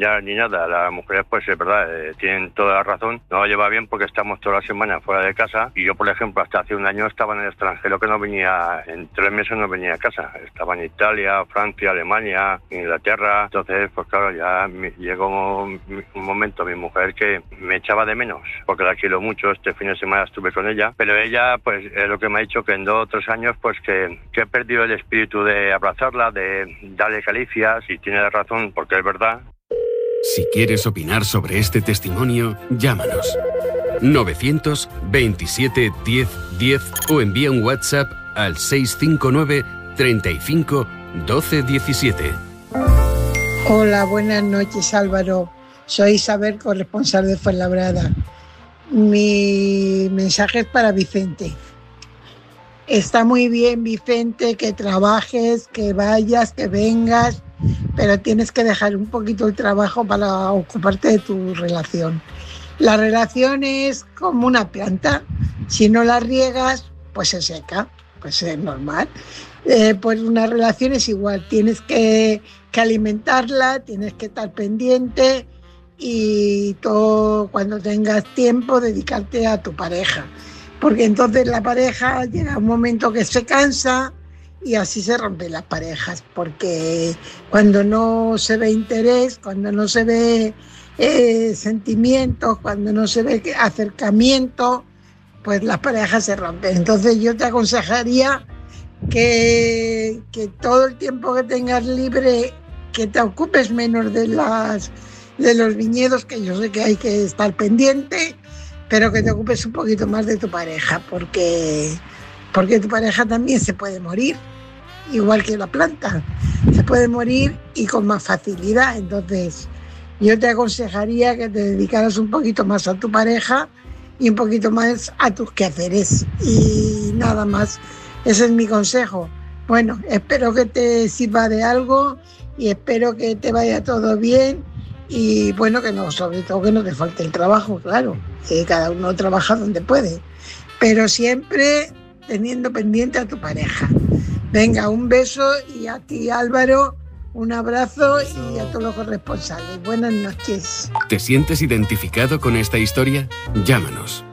ya ni nada. Las mujeres, pues es verdad, tienen toda la razón. No lo lleva bien porque estamos toda la semana fuera de casa. Y yo, por ejemplo, hasta hace un año estaba en el extranjero, que no venía, en 3 meses no venía a casa. Estaba en Italia, Francia, Alemania, Inglaterra. Entonces, pues claro, ya llegó un momento mi mujer que me echaba de menos, porque la quiero mucho. Este fin de semana estuve con ella, pero ella, pues es lo que me ha dicho, que en 2 o 3 años, pues que he perdido el espíritu de abrazarla, de darle caricias, y tiene razón, porque es verdad. Si quieres opinar sobre este testimonio, llámanos 927 10 10 o envía un WhatsApp al 659 35 12 17. Hola, buenas noches, Álvaro. Soy Isabel, corresponsal de Fuenlabrada. Mi mensaje es para Vicente. Está muy bien, Vicente, que trabajes, que vayas, que vengas, pero tienes que dejar un poquito el trabajo para ocuparte de tu relación. La relación es como una planta. Si no la riegas, pues se seca, pues es normal. Pues una relación es igual, tienes que alimentarla, tienes que estar pendiente y todo, cuando tengas tiempo, dedicarte a tu pareja. Porque entonces la pareja llega un momento que se cansa y así se rompen las parejas, porque cuando no se ve interés, cuando no se ve sentimientos, cuando no se ve acercamiento, pues las parejas se rompen. Entonces yo te aconsejaría que todo el tiempo que tengas libre, que te ocupes menos de los viñedos, que yo sé que hay que estar pendiente, pero que te ocupes un poquito más de tu pareja, porque tu pareja también se puede morir, igual que la planta, se puede morir y con más facilidad. Entonces yo te aconsejaría que te dedicaras un poquito más a tu pareja y un poquito más a tus quehaceres, y nada más. Ese es mi consejo. Bueno, espero que te sirva de algo y espero que te vaya todo bien. Y bueno, que no, sobre todo que no te falte el trabajo, claro, que cada uno trabaja donde puede, pero siempre teniendo pendiente a tu pareja. Venga, un beso, y a ti, Álvaro, un abrazo, y a todos los corresponsales. Buenas noches. ¿Te sientes identificado con esta historia? Llámanos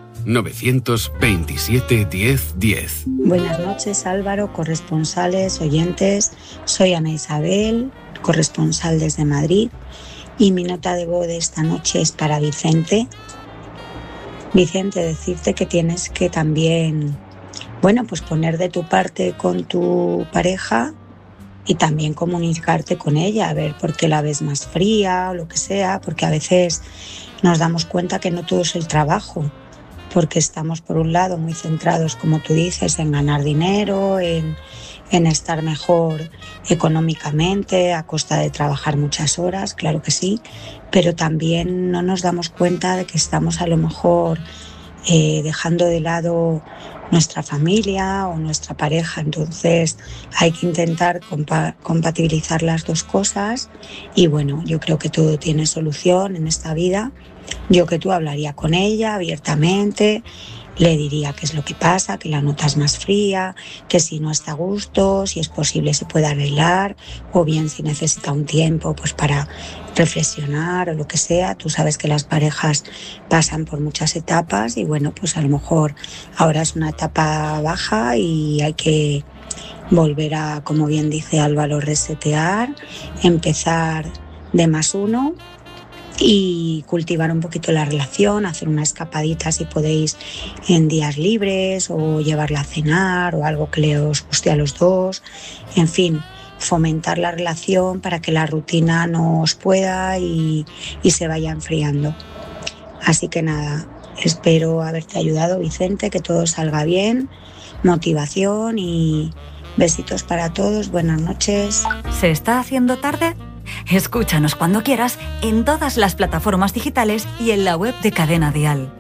927 10 10. Buenas noches, Álvaro, corresponsales, oyentes. Soy Ana Isabel, corresponsal desde Madrid. Y mi nota de voz de esta noche es para Vicente. Vicente, decirte que tienes que también, bueno, pues poner de tu parte con tu pareja y también comunicarte con ella, a ver por qué la ves más fría o lo que sea, porque a veces nos damos cuenta que no todo es el trabajo, porque estamos por un lado muy centrados, como tú dices, en ganar dinero, en estar mejor económicamente a costa de trabajar muchas horas, claro que sí, pero también no nos damos cuenta de que estamos a lo mejor dejando de lado nuestra familia o nuestra pareja. Entonces hay que intentar compatibilizar las dos cosas, y bueno, yo creo que todo tiene solución en esta vida. Yo que tú hablaría con ella abiertamente, le diría qué es lo que pasa, que la notas más fría, que si no está a gusto, si es posible se puede arreglar, o bien si necesita un tiempo pues para reflexionar o lo que sea. Tú sabes que las parejas pasan por muchas etapas y bueno, pues a lo mejor ahora es una etapa baja y hay que volver a, como bien dice Álvaro, resetear, empezar de +1 y cultivar un poquito la relación, hacer una escapadita si podéis en días libres, o llevarla a cenar o algo que os guste a los dos. En fin, fomentar la relación para que la rutina no os pueda y se vaya enfriando. Así que nada, espero haberte ayudado, Vicente, que todo salga bien, motivación y besitos para todos. Buenas noches. ¿Se está haciendo tarde? Escúchanos cuando quieras en todas las plataformas digitales y en la web de Cadena Dial.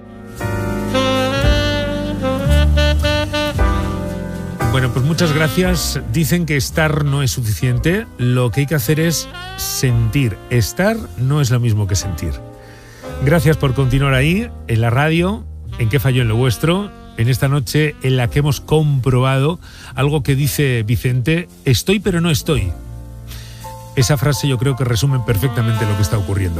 Bueno, pues muchas gracias. Dicen que estar no es suficiente. Lo que hay que hacer es sentir. Estar no es lo mismo que sentir. Gracias por continuar ahí, en la radio, en Qué falló en lo vuestro, en esta noche en la que hemos comprobado algo que dice Vicente: estoy pero no estoy. Esa frase yo creo que resume perfectamente lo que está ocurriendo.